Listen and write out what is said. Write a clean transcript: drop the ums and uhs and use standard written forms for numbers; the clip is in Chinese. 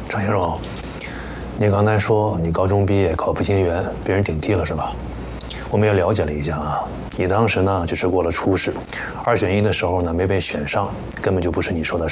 张先荣，你刚才说你高中毕业考不进研，被人顶替了是吧？我们也了解了一下啊，你当时呢就是过了初试，2选1的时候呢没被选上，根本就不是你说的